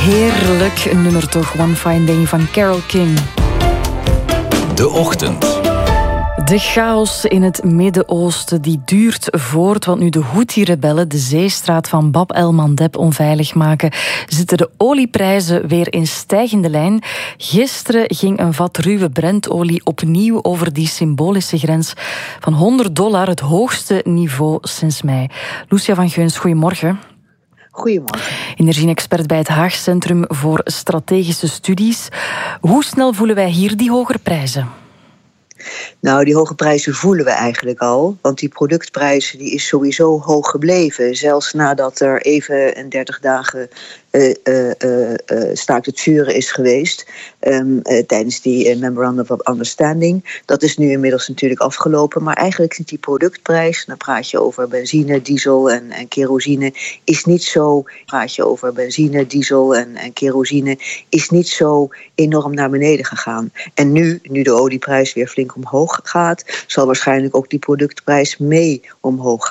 Heerlijk, een nummer toch. One Fine Day van Carole King. De Ochtend. De chaos in het Midden-Oosten die duurt voort, want nu de Houthi-rebellen de zeestraat van Bab el-Mandeb onveilig maken, zitten de olieprijzen weer in stijgende lijn. Gisteren ging een vat ruwe Brentolie opnieuw over die symbolische grens van $100, het hoogste niveau sinds mei. Lucia van Geuns, goedemorgen. Goedemorgen. Energie-expert bij het Haag Centrum voor Strategische Studies. Hoe snel voelen wij hier die hogere prijzen? Nou, die hoge prijzen voelen we eigenlijk al. Want die productprijzen die is sowieso hoog gebleven. Zelfs nadat er even een 30 dagen staakt het vuren is geweest. Tijdens die Memorandum of Understanding. Dat is nu inmiddels natuurlijk afgelopen. Maar eigenlijk is die productprijs, dan praat je over benzine, diesel en kerosine, is niet zo. Praat je over benzine, diesel en kerosine, is niet zo enorm naar beneden gegaan. En nu de olieprijs weer flink omhoog gaat, zal waarschijnlijk ook die productprijs mee omhoog gaan.